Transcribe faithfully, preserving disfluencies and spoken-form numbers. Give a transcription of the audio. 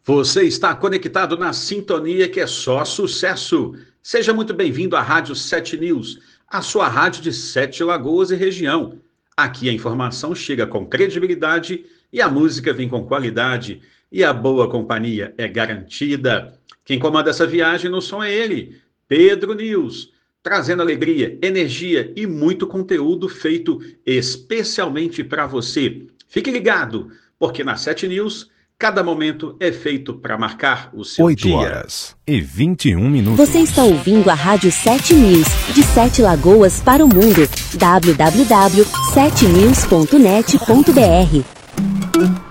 Você está conectado na sintonia que é só sucesso. Seja muito bem-vindo à Rádio sete News, a sua rádio de Sete Lagoas e região. Aqui a informação chega com credibilidade e a música vem com qualidade e a boa companhia é garantida. Quem comanda essa viagem no som é ele, Pedro News, trazendo alegria, energia e muito conteúdo feito especialmente para você. Fique ligado, porque na sete News cada momento é feito para marcar o seu oito dia. horas e vinte e um minutos. Você está ouvindo a Rádio sete News, de Sete Lagoas para o mundo. w w w ponto sete news ponto net ponto b r